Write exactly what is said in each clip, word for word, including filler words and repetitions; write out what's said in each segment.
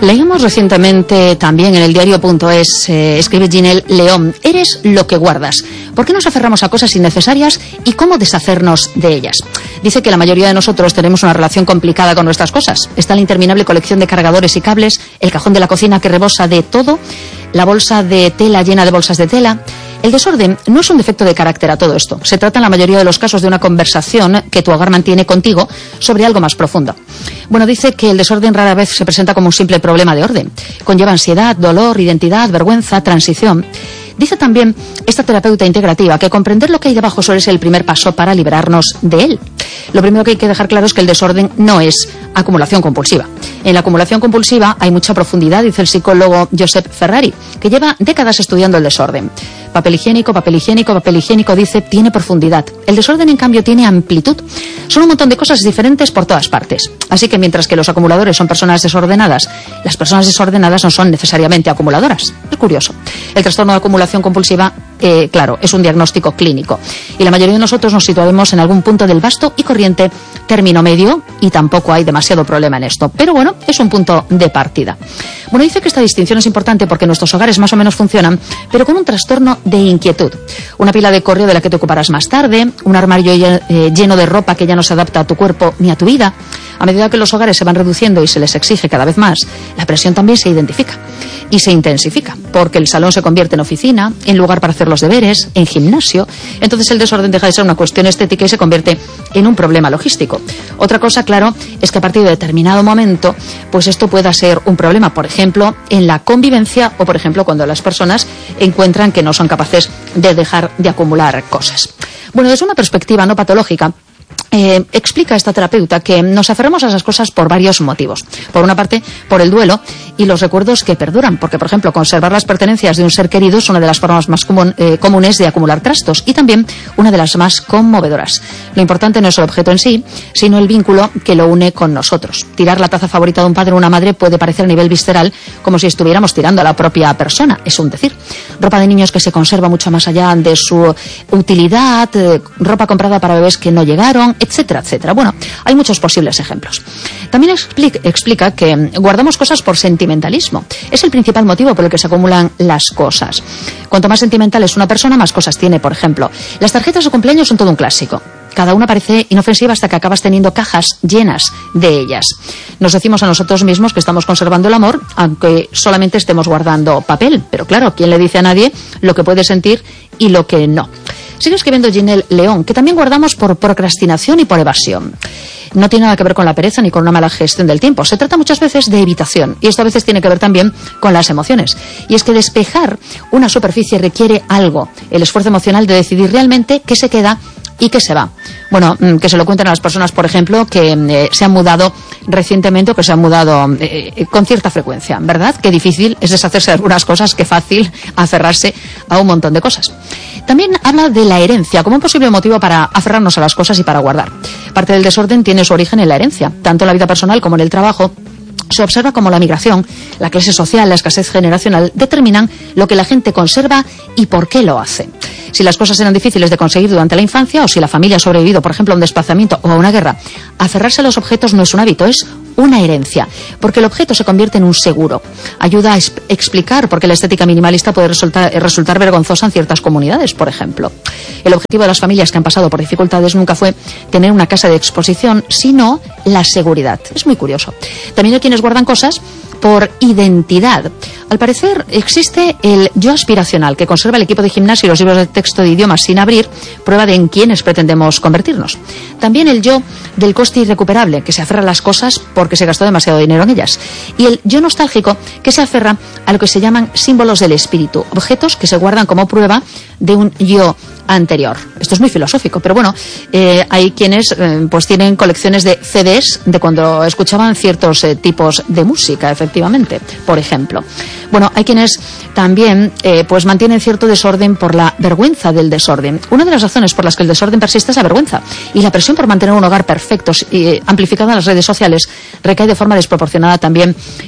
Leímos recientemente también en el diario punto es, eh, escribe Ginelle León, eres lo que guardas. ¿Por qué nos aferramos a cosas innecesarias y cómo deshacernos de ellas? Dice que la mayoría de nosotros tenemos una relación complicada con nuestras cosas. Está la interminable colección de cargadores y cables, el cajón de la cocina que rebosa de todo, la bolsa de tela llena de bolsas de tela. El desorden no es un defecto de carácter a todo esto. Se trata en la mayoría de los casos de una conversación que tu hogar mantiene contigo sobre algo más profundo. Bueno, dice que el desorden rara vez se presenta como un simple problema de orden. Conlleva ansiedad, dolor, identidad, vergüenza, transición. Dice también esta terapeuta integrativa que comprender lo que hay debajo suele ser el primer paso para librarnos de él. Lo primero que hay que dejar claro es que el desorden no es acumulación compulsiva. En la acumulación compulsiva hay mucha profundidad, dice el psicólogo Josep Ferrari, que lleva décadas estudiando el desorden. Papel higiénico, papel higiénico, papel higiénico, dice, tiene profundidad. El desorden, en cambio, tiene amplitud. Son un montón de cosas diferentes por todas partes. Así que mientras que los acumuladores son personas desordenadas, las personas desordenadas no son necesariamente acumuladoras. Es curioso. El trastorno de acumulación compulsiva, eh, claro, es un diagnóstico clínico. Y la mayoría de nosotros nos situaremos en algún punto del vasto y corriente término medio, y tampoco hay demasiado problema en esto. Pero bueno, es un punto de partida. Bueno, dice que esta distinción es importante porque nuestros hogares más o menos funcionan, pero con un trastorno de inquietud. Una pila de correo de la que te ocuparás más tarde, un armario lleno de ropa que ya no se adapta a tu cuerpo ni a tu vida. A medida que los hogares se van reduciendo y se les exige cada vez más, la presión también se identifica y se intensifica, porque el salón se convierte en oficina, en lugar para hacer los deberes, en gimnasio. Entonces el desorden deja de ser una cuestión estética y se convierte en un problema logístico. Otra cosa, claro, es que a partir de determinado momento, pues esto pueda ser un problema, por ejemplo, en la convivencia o, por ejemplo, cuando las personas encuentran que no son capaces de dejar de acumular cosas. Bueno, desde una perspectiva no patológica, Eh, explica esta terapeuta que nos aferramos a esas cosas por varios motivos. Por una parte, por el duelo y los recuerdos que perduran, porque, por ejemplo, conservar las pertenencias de un ser querido es una de las formas más común, eh, comunes de acumular trastos, y también una de las más conmovedoras. Lo importante no es el objeto en sí, sino el vínculo que lo une con nosotros. Tirar la taza favorita de un padre o una madre puede parecer a nivel visceral como si estuviéramos tirando a la propia persona, es un decir. Ropa de niños que se conserva mucho más allá de su utilidad, eh, ropa comprada para bebés que no llegaron, etcétera, etcétera. Bueno, hay muchos posibles ejemplos. También explica, explica que guardamos cosas por sentimentalismo. Es el principal motivo por el que se acumulan las cosas. Cuanto más sentimental es una persona, más cosas tiene. Por ejemplo, las tarjetas de cumpleaños son todo un clásico. Cada una parece inofensiva hasta que acabas teniendo cajas llenas de ellas. Nos decimos a nosotros mismos que estamos conservando el amor, aunque solamente estemos guardando papel. Pero claro, ¿quién le dice a nadie lo que puede sentir y lo que no? Sigue escribiendo Ginelle León, que también guardamos por procrastinación y por evasión. No tiene nada que ver con la pereza ni con una mala gestión del tiempo. Se trata muchas veces de evitación, y esto a veces tiene que ver también con las emociones. Y es que despejar una superficie requiere algo, el esfuerzo emocional de decidir realmente qué se queda y qué se va. Bueno, que se lo cuenten a las personas, por ejemplo, que eh, se han mudado recientemente o que se han mudado eh, con cierta frecuencia, ¿verdad? Qué difícil es deshacerse de algunas cosas, qué fácil aferrarse a un montón de cosas. También habla de la herencia como un posible motivo para aferrarnos a las cosas y para guardar. Parte del desorden tiene su origen en la herencia, tanto en la vida personal como en el trabajo. Se observa como la migración, la clase social, la escasez generacional determinan lo que la gente conserva y por qué lo hace. Si las cosas eran difíciles de conseguir durante la infancia o si la familia ha sobrevivido, por ejemplo, a un desplazamiento o a una guerra, aferrarse a los objetos no es un hábito, es una herencia, porque el objeto se convierte en un seguro. Ayuda a explicar por qué la estética minimalista puede resultar, resultar vergonzosa en ciertas comunidades, por ejemplo. El objetivo de las familias que han pasado por dificultades nunca fue tener una casa de exposición, sino la seguridad. Es muy curioso. También hay quienes guardan cosas por identidad. Al parecer existe el yo aspiracional, que conserva el equipo de gimnasio y los libros de texto de idiomas sin abrir, prueba de en quiénes pretendemos convertirnos. También el yo del coste irrecuperable, que se aferra a las cosas porque se gastó demasiado dinero en ellas. Y el yo nostálgico, que se aferra a lo que se llaman símbolos del espíritu, objetos que se guardan como prueba de un yo anterior. Esto es muy filosófico, pero bueno, eh, hay quienes eh, pues tienen colecciones de C Ds de cuando escuchaban ciertos eh, tipos de música, efectivamente, por ejemplo. Bueno, hay quienes también eh, pues mantienen cierto desorden por la vergüenza del desorden. Una de las razones por las que el desorden persiste es la vergüenza, y la presión por mantener un hogar perfecto, eh, amplificada en las redes sociales, recae de forma desproporcionada también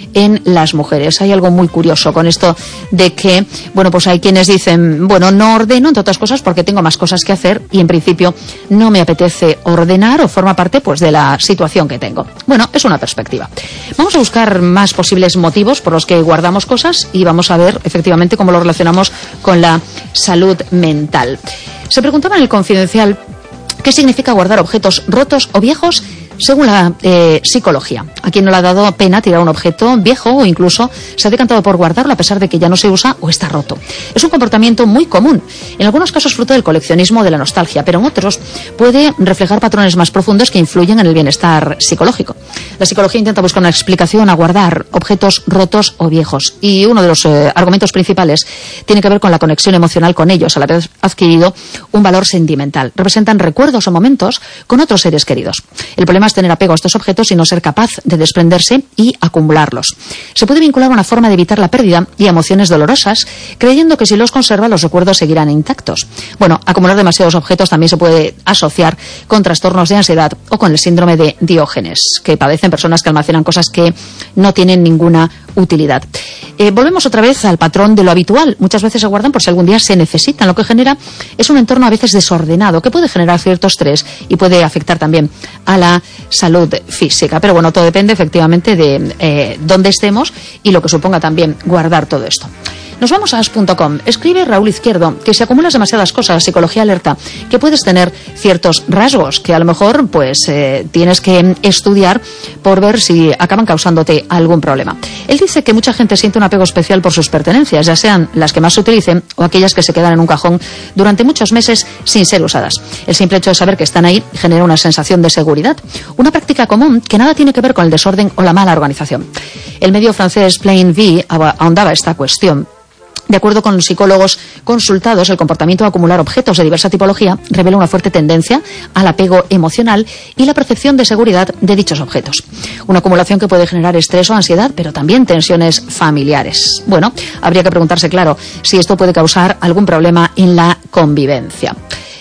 en las mujeres. Hay algo muy curioso con esto de que, bueno, pues hay quienes dicen, bueno, no ordeno, entre otras cosas, porque tengo más cosas que hacer y en principio no me apetece ordenar o forma parte, pues, de la situación que tengo. Bueno, es una perspectiva. Vamos a buscar más posibles motivos por los que guardamos cosas y vamos a ver efectivamente cómo lo relacionamos con la salud mental. Se preguntaba en el Confidencial qué significa guardar objetos rotos o viejos según la eh, psicología. A quien no le ha dado pena tirar un objeto viejo o incluso se ha decantado por guardarlo a pesar de que ya no se usa o está roto. Es un comportamiento muy común, en algunos casos fruto del coleccionismo o de la nostalgia, pero en otros puede reflejar patrones más profundos que influyen en el bienestar psicológico. La psicología intenta buscar una explicación a guardar objetos rotos o viejos y uno de los eh, argumentos principales tiene que ver con la conexión emocional con ellos al haber adquirido un valor sentimental. Representan recuerdos o momentos con otros seres queridos. El problema es tener apego a estos objetos y no ser capaz de desprenderse y acumularlos. Se puede vincular a una forma de evitar la pérdida y emociones dolorosas, creyendo que si los conserva los recuerdos seguirán intactos. Bueno, acumular demasiados objetos también se puede asociar con trastornos de ansiedad o con el síndrome de Diógenes, que padecen personas que almacenan cosas que no tienen ninguna utilidad. Eh, volvemos otra vez al patrón de lo habitual. Muchas veces se guardan por si algún día se necesitan. Lo que genera es un entorno a veces desordenado que puede generar cierto estrés y puede afectar también a la salud física. Pero bueno, todo depende efectivamente de eh, dónde estemos y lo que suponga también guardar todo esto. Nos vamos a as punto com. Escribe Raúl Izquierdo que si acumulas demasiadas cosas, la psicología alerta que puedes tener ciertos rasgos que a lo mejor pues eh, tienes que estudiar por ver si acaban causándote algún problema. Él dice que mucha gente siente un apego especial por sus pertenencias, ya sean las que más se utilicen o aquellas que se quedan en un cajón durante muchos meses sin ser usadas. El simple hecho de saber que están ahí genera una sensación de seguridad, una práctica común que nada tiene que ver con el desorden o la mala organización. El medio francés Plain V ahondaba esta cuestión. De acuerdo con los psicólogos consultados, el comportamiento de acumular objetos de diversa tipología revela una fuerte tendencia al apego emocional y la percepción de seguridad de dichos objetos. Una acumulación que puede generar estrés o ansiedad, pero también tensiones familiares. Bueno, habría que preguntarse, claro, si esto puede causar algún problema en la convivencia.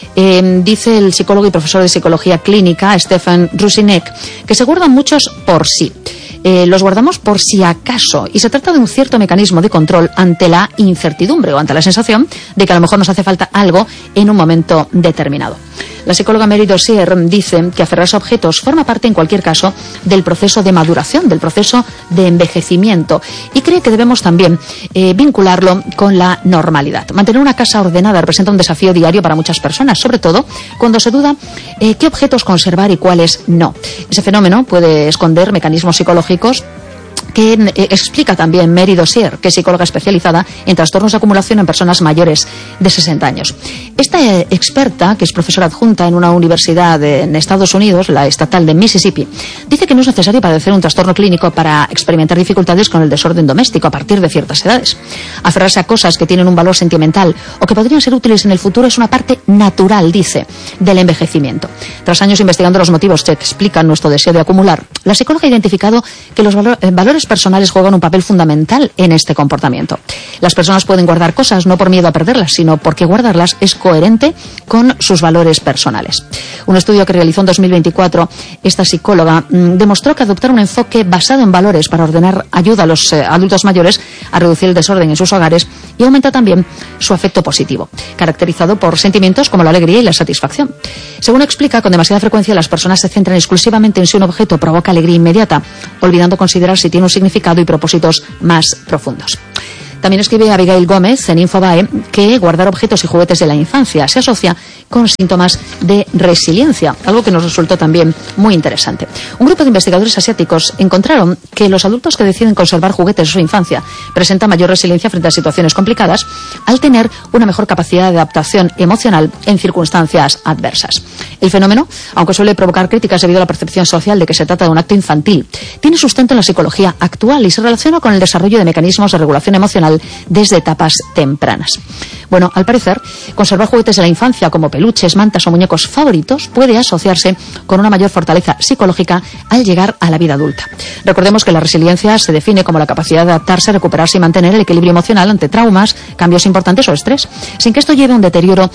Eh, dice el psicólogo y profesor de psicología clínica, Stefan Rusinek, que se guardan muchos por sí. Eh, los guardamos por si acaso y se trata de un cierto mecanismo de control ante la incertidumbre o ante la sensación de que a lo mejor nos hace falta algo en un momento determinado. La psicóloga Mary Dozier dice que aferrarse a objetos forma parte en cualquier caso del proceso de maduración, del proceso de envejecimiento y cree que debemos también eh, vincularlo con la normalidad. Mantener una casa ordenada representa un desafío diario para muchas personas, sobre todo cuando se duda eh, qué objetos conservar y cuáles no. Ese fenómeno puede esconder mecanismos psicológicos que eh, explica también Mary Dozier, que es psicóloga especializada en trastornos de acumulación en personas mayores de sesenta años. Esta eh, experta, que es profesora adjunta en una universidad de, en Estados Unidos, la estatal de Mississippi, dice que no es necesario padecer un trastorno clínico para experimentar dificultades con el desorden doméstico a partir de ciertas edades. Aferrarse a cosas que tienen un valor sentimental o que podrían ser útiles en el futuro es una parte natural, dice, del envejecimiento. Tras años investigando los motivos que explican nuestro deseo de acumular, la psicóloga ha identificado que los valor, eh, valores personales juegan un papel fundamental en este comportamiento. Las personas pueden guardar cosas no por miedo a perderlas, sino porque guardarlas es coherente con sus valores personales. Un estudio que realizó en dos mil veinticuatro, esta psicóloga mmm, demostró que adoptar un enfoque basado en valores para ordenar ayuda a los eh, adultos mayores a reducir el desorden en sus hogares y aumenta también su afecto positivo, caracterizado por sentimientos como la alegría y la satisfacción. Según explica, con demasiada frecuencia las personas se centran exclusivamente en si un objeto provoca alegría inmediata, olvidando considerar si tiene un significado y propósitos más profundos. También escribe Abigail Gómez en Infobae que guardar objetos y juguetes de la infancia se asocia con síntomas de resiliencia, algo que nos resultó también muy interesante. Un grupo de investigadores asiáticos encontraron que los adultos que deciden conservar juguetes de su infancia presentan mayor resiliencia frente a situaciones complicadas al tener una mejor capacidad de adaptación emocional en circunstancias adversas. El fenómeno, aunque suele provocar críticas debido a la percepción social de que se trata de un acto infantil, tiene sustento en la psicología actual y se relaciona con el desarrollo de mecanismos de regulación emocional desde etapas tempranas. Bueno, al parecer, conservar juguetes de la infancia como peluches, mantas o muñecos favoritos puede asociarse con una mayor fortaleza psicológica al llegar a la vida adulta. Recordemos que la resiliencia se define como la capacidad de adaptarse, recuperarse y mantener el equilibrio emocional ante traumas, cambios importantes o estrés, sin que esto lleve a un deterioro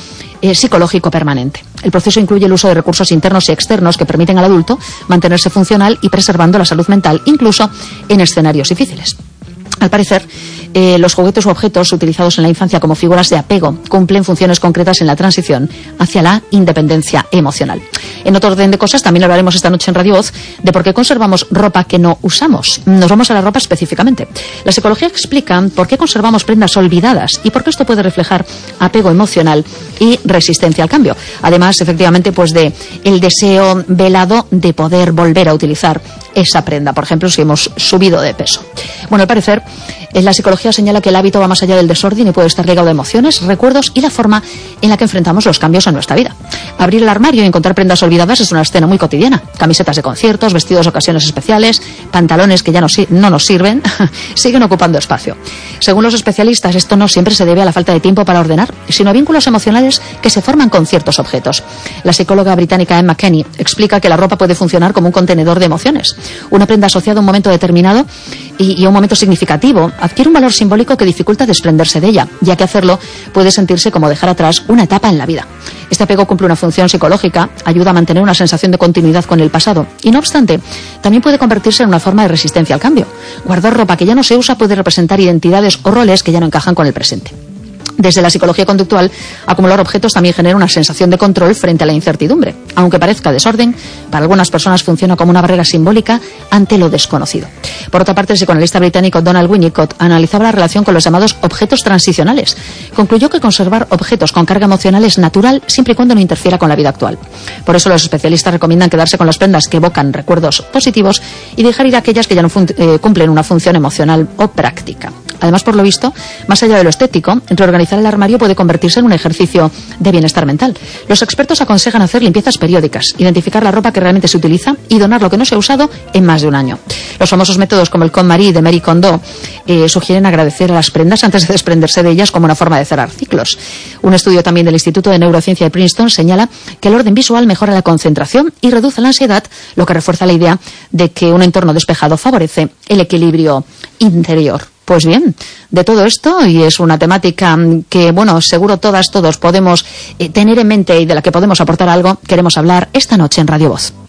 eh, psicológico permanente. El proceso incluye el uso de recursos internos y externos que permiten al adulto mantenerse funcional y preservando la salud mental, incluso en escenarios difíciles. Al parecer, eh, los juguetes u objetos utilizados en la infancia como figuras de apego cumplen funciones concretas en la transición hacia la independencia emocional. En otro orden de cosas, también hablaremos esta noche en Radio Voz de por qué conservamos ropa que no usamos. Nos vamos a la ropa específicamente. La psicología explica por qué conservamos prendas olvidadas y por qué esto puede reflejar apego emocional y resistencia al cambio. Además, efectivamente, pues de el deseo velado de poder volver a utilizar esa prenda, por ejemplo, si hemos subido de peso. Bueno, al parecer, la psicología señala que el hábito va más allá del desorden y puede estar ligado a emociones, recuerdos y la forma en la que enfrentamos los cambios en nuestra vida. Abrir el armario y encontrar prendas olvidadas es una escena muy cotidiana. Camisetas de conciertos, vestidos de ocasiones especiales, pantalones que ya no, no nos sirven, siguen ocupando espacio. Según los especialistas, esto no siempre se debe a la falta de tiempo para ordenar, sino a vínculos emocionales que se forman con ciertos objetos. La psicóloga británica Emma Kenny explica que la ropa puede funcionar como un contenedor de emociones. Una prenda asociada a un momento determinado y, y a un momento significativo adquiere un valor simbólico que dificulta desprenderse de ella, ya que hacerlo puede sentirse como dejar atrás una etapa en la vida. Este apego cumple una función psicológica, ayuda a mantener una sensación de continuidad con el pasado y, no obstante, también puede convertirse en una forma de resistencia al cambio. Guardar ropa que ya no se usa puede representar identidades o roles que ya no encajan con el presente. Desde la psicología conductual, acumular objetos también genera una sensación de control frente a la incertidumbre. Aunque parezca desorden, para algunas personas funciona como una barrera simbólica ante lo desconocido. Por otra parte, el psicoanalista británico Donald Winnicott analizaba la relación con los llamados objetos transicionales. Concluyó que conservar objetos con carga emocional es natural siempre y cuando no interfiera con la vida actual. Por eso los especialistas recomiendan quedarse con las prendas que evocan recuerdos positivos y dejar ir aquellas que ya no eh, cumplen una función emocional o práctica. Además, por lo visto, más allá de lo estético, reorganizar el armario puede convertirse en un ejercicio de bienestar mental. Los expertos aconsejan hacer limpiezas periódicas, identificar la ropa que realmente se utiliza y donar lo que no se ha usado en más de un año. Los famosos métodos como el KonMari de Marie Kondo eh, sugieren agradecer a las prendas antes de desprenderse de ellas como una forma de cerrar ciclos. Un estudio también del Instituto de Neurociencia de Princeton señala que el orden visual mejora la concentración y reduce la ansiedad, lo que refuerza la idea de que un entorno despejado favorece el equilibrio interior. Pues bien, de todo esto, y es una temática que, bueno, seguro todas, todos podemos eh, tener en mente y de la que podemos aportar algo, queremos hablar esta noche en Radio Voz.